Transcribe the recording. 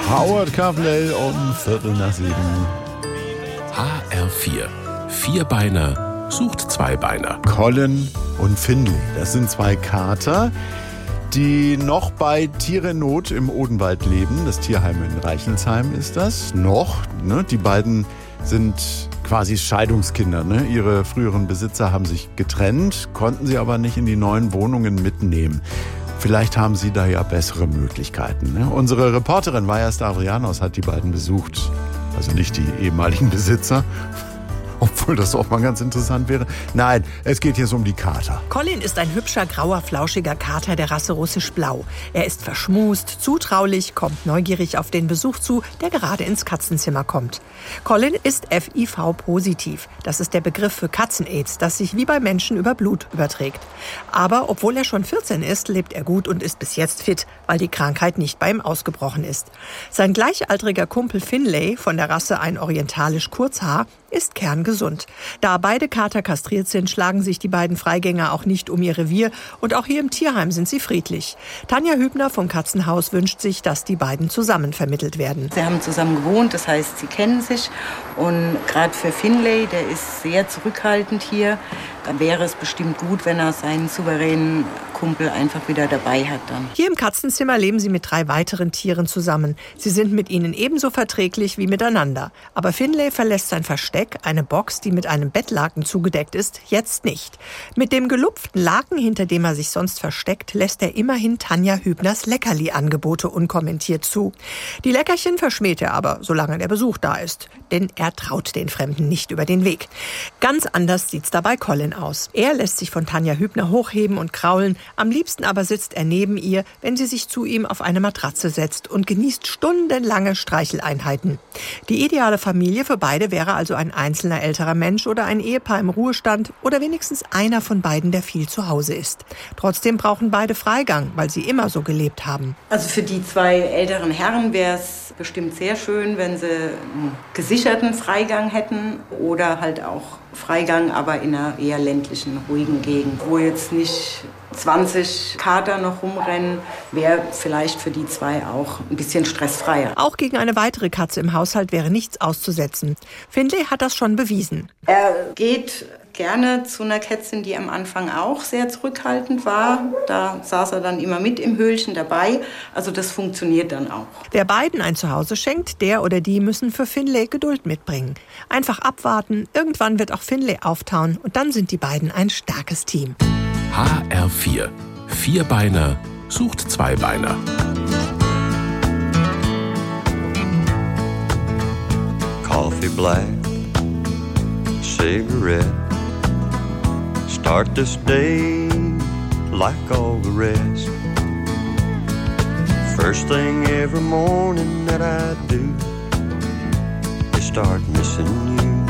Howard Carpendale um 6:15. HR4. Vierbeiner sucht Zweibeiner. Colin und Finley, das sind zwei Kater, die noch bei Tiere in Not im Odenwald leben. Das Tierheim in Reichelsheim ist das. Noch, ne? Die beiden sind quasi Scheidungskinder. Ne? Ihre früheren Besitzer haben sich getrennt, konnten sie aber nicht in die neuen Wohnungen mitnehmen. Vielleicht haben sie da ja bessere Möglichkeiten. Ne? Unsere Reporterin Vaja Stavrianos hat die beiden besucht. Also nicht die ehemaligen Besitzer, obwohl das auch mal ganz interessant wäre. Nein, es geht jetzt um die Kater. Colin ist ein hübscher, grauer, flauschiger Kater der Rasse russisch-blau. Er ist verschmust, zutraulich, kommt neugierig auf den Besuch zu, der gerade ins Katzenzimmer kommt. Colin ist FIV-positiv. Das ist der Begriff für Katzen-Aids, das sich wie bei Menschen über Blut überträgt. Aber obwohl er schon 14 ist, lebt er gut und ist bis jetzt fit, weil die Krankheit nicht bei ihm ausgebrochen ist. Sein gleichaltriger Kumpel Finlay, von der Rasse ein orientalisch Kurzhaar, ist kerngesund. Da beide Kater kastriert sind, schlagen sich die beiden Freigänger auch nicht um ihr Revier. Und auch hier im Tierheim sind sie friedlich. Tanja Hübner vom Katzenhaus wünscht sich, dass die beiden zusammen vermittelt werden. Sie haben zusammen gewohnt, das heißt, sie kennen sich. Und gerade für Finlay, der ist sehr zurückhaltend hier, da wäre es bestimmt gut, wenn er seinen souveränen Kumpel einfach wieder dabei hat dann. Hier im Katzenzimmer leben sie mit 3 weiteren Tieren zusammen. Sie sind mit ihnen ebenso verträglich wie miteinander. Aber Finlay verlässt sein Versteck, eine Box, die mit einem Bettlaken zugedeckt ist, jetzt nicht. Mit dem gelupften Laken, hinter dem er sich sonst versteckt, lässt er immerhin Tanja Hübners Leckerli-Angebote unkommentiert zu. Die Leckerchen verschmäht er aber, solange der Besuch da ist. Denn er traut den Fremden nicht über den Weg. Ganz anders sieht's dabei Colin aus. Er lässt sich von Tanja Hübner hochheben und kraulen. Am liebsten aber sitzt er neben ihr, wenn sie sich zu ihm auf eine Matratze setzt und genießt stundenlange Streicheleinheiten. Die ideale Familie für beide wäre also ein einzelner älterer Mensch oder ein Ehepaar im Ruhestand oder wenigstens einer von beiden, der viel zu Hause ist. Trotzdem brauchen beide Freigang, weil sie immer so gelebt haben. Also für die 2 älteren Herren wäre es bestimmt sehr schön, wenn sie einen gesicherten Freigang hätten oder halt auch Freigang, aber in einer eher ländlichen, ruhigen Gegend, wo jetzt nicht 20 Kater noch rumrennen, wäre vielleicht für die 2 auch ein bisschen stressfreier. Auch gegen eine weitere Katze im Haushalt wäre nichts auszusetzen. Finlay hat das schon bewiesen. Er geht gerne zu einer Kätzin, die am Anfang auch sehr zurückhaltend war. Da saß er dann immer mit im Höhlchen dabei. Also das funktioniert dann auch. Wer beiden ein Zuhause schenkt, der oder die müssen für Finlay Geduld mitbringen. Einfach abwarten, irgendwann wird auch Finlay auftauen und dann sind die beiden ein starkes Team. HR4. Vierbeiner sucht Zweibeiner. Coffee black, cigarette. Start this day like all the rest. First thing every morning that I do is start missing you.